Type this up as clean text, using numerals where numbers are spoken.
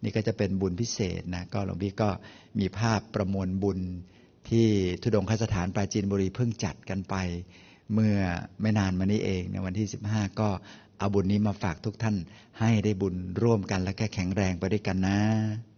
นี่ก็จะเป็นบุญพิเศษนะก็หลวงพี่ก็มีภาพประมวลบุญที่ธุดงคสถานปราจีนบุรีเพิ่งจัดกันไปเมื่อไม่นานมานี้เองในวันที่15ก็เอาบุญนี้มาฝากทุกท่านให้ได้บุญร่วมกันและแข็งแรงไปด้วยกันนะ